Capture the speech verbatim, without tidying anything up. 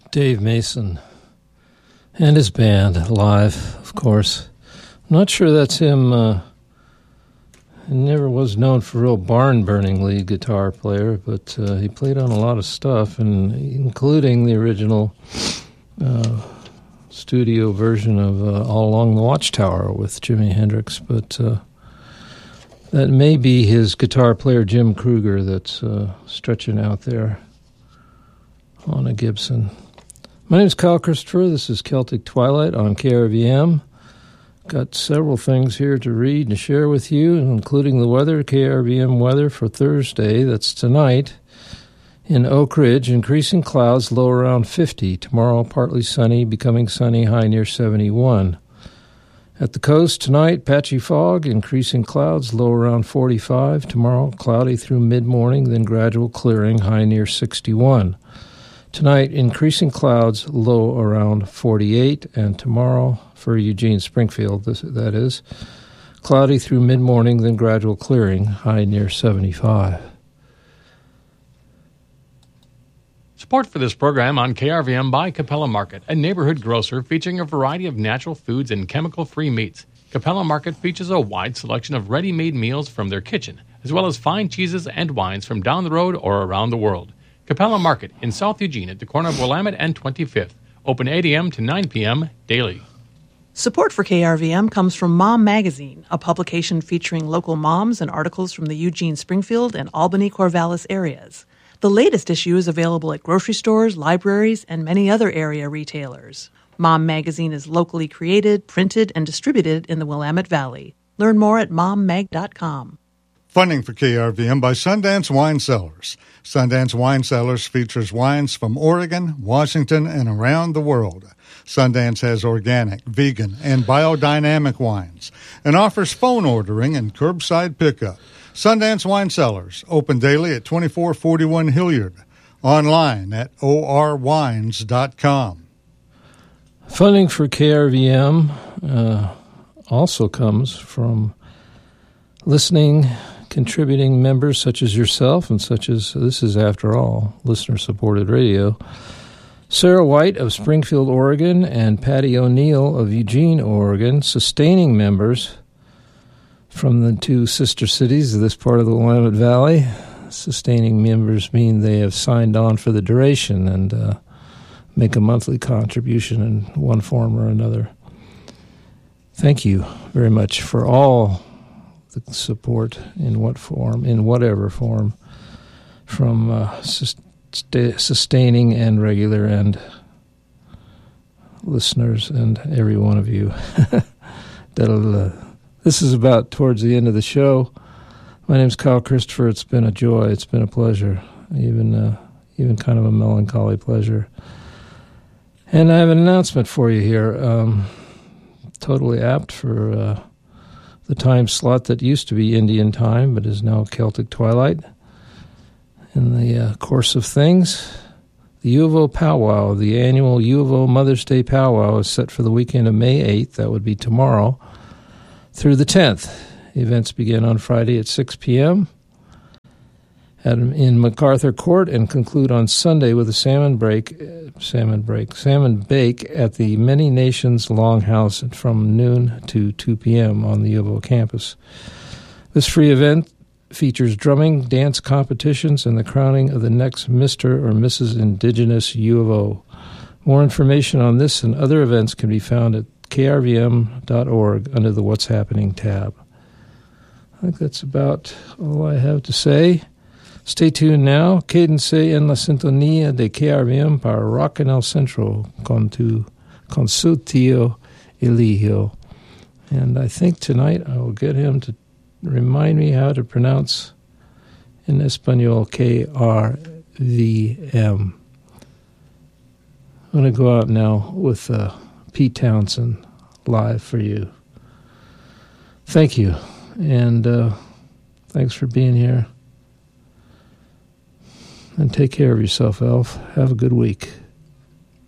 Dave Mason and his band live, of course. I'm not sure that's him. Uh, he never was known for a real barn-burning lead guitar player, but uh, he played on a lot of stuff, and including the original uh, studio version of uh, All Along the Watchtower with Jimi Hendrix. But uh, that may be his guitar player, Jim Kruger, that's uh, stretching out there on a Gibson. My name is Kyle Christopher. This is Celtic Twilight on K R V M. Got several things here to read and share with you, including the weather, K R V M weather for Thursday. That's tonight. In Oak Ridge, increasing clouds, low around fifty. Tomorrow, partly sunny, becoming sunny, high near seventy-one. At the coast tonight, patchy fog, increasing clouds, low around forty-five. Tomorrow, cloudy through mid-morning, then gradual clearing, high near sixty-one. Tonight, increasing clouds, low around forty-eight, and tomorrow, for Eugene Springfield, this, that is, cloudy through mid-morning, then gradual clearing, high near seventy-five. Support for this program on K R V M by Capella Market, a neighborhood grocer featuring a variety of natural foods and chemical-free meats. Capella Market features a wide selection of ready-made meals from their kitchen, as well as fine cheeses and wines from down the road or around the world. Capella Market in South Eugene at the corner of Willamette and twenty-fifth. Open eight a.m. to nine p.m. daily. Support for K R V M comes from Mom Magazine, a publication featuring local moms and articles from the Eugene, Springfield, and Albany-Corvallis areas. The latest issue is available at grocery stores, libraries, and many other area retailers. Mom Magazine is locally created, printed, and distributed in the Willamette Valley. Learn more at mom mag dot com. Funding for K R V M by Sundance Wine Cellars. Sundance Wine Cellars features wines from Oregon, Washington, and around the world. Sundance has organic, vegan, and biodynamic wines and offers phone ordering and curbside pickup. Sundance Wine Cellars, open daily at twenty-four forty-one Hilliard. Online at o r wines dot com. Funding for K R V M uh, also comes from listening, contributing members such as yourself and such as, this is after all, listener-supported radio. Sarah White of Springfield, Oregon, and Patty O'Neill of Eugene, Oregon, sustaining members from the two sister cities of this part of the Willamette Valley. Sustaining members mean they have signed on for the duration and uh, make a monthly contribution in one form or another. Thank you very much for all the support in what form, in whatever form, from uh, sus- sustaining and regular and listeners and every one of you. That'll, uh, this is about towards the end of the show. My name's Kyle Christopher. It's been a joy. It's been a pleasure, even uh, even kind of a melancholy pleasure. And I have an announcement for you here, um, totally apt for uh, the time slot that used to be Indian time, but is now Celtic Twilight. In the uh, course of things, the U of O Powwow, the annual U of O Mother's Day Powwow, is set for the weekend of May eighth, that would be tomorrow, through the tenth. Events begin on Friday at six p.m. At, in MacArthur Court and conclude on Sunday with a salmon break, uh, salmon break, salmon bake at the Many Nations Longhouse from noon to two p.m. on the U of O campus. This free event features drumming, dance competitions, and the crowning of the next Mister or Missus Indigenous U of O. More information on this and other events can be found at k r v m dot org under the What's Happening tab. I think that's about all I have to say. Stay tuned now. Quédense en la sintonía de K R V M para Rock en el Centro con, tu, con su tío Eligio. And I think tonight I will get him to remind me how to pronounce in Espanol K R V M. I'm going to go out now with uh, Pete Townsend live for you. Thank you, and uh, thanks for being here. And take care of yourself, Elf. Have a good week.